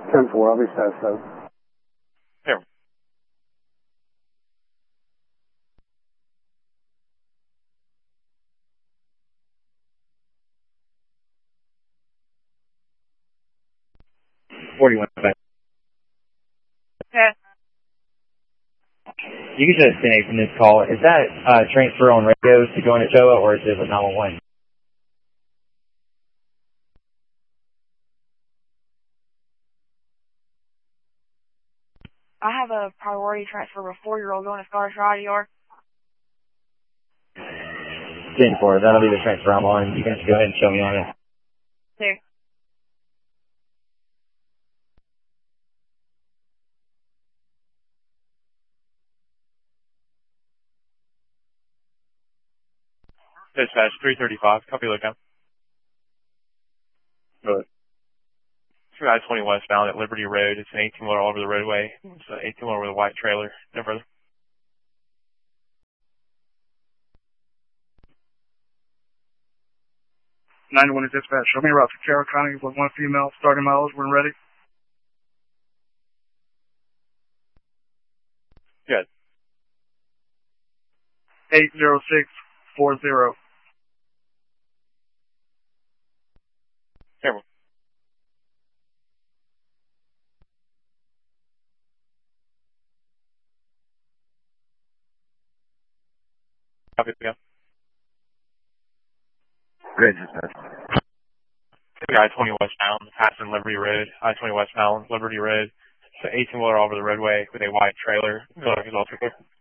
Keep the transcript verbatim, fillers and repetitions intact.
ten four, I'll be satisfied. Here. forty-one back. Okay. You can just disconnect from this call. Is that uh, transfer on radio to go into T O A, or is it with nine one one? I have a priority transfer of a four-year-old going to Scottish Radio. ten four, that'll be the transfer I'm on. You can just go ahead and show me on it. Here. Dispatch three thirty-five, copy lookout. Good. Through I twenty westbound at Liberty Road. It's an eighteen wheeler all over the roadway. It's an eighteen wheeler with a white trailer. No further. ninety-one is dispatch. Show me a route to Carroll County with one female starting mileage when ready. Good. eight zero six four zero. Careful. Copy lookout. Great, dispatch. I twenty westbound, passing Liberty Road. I twenty westbound, Liberty Road. It's an eighteen wheeler all over the roadway with a white trailer. Is also clear.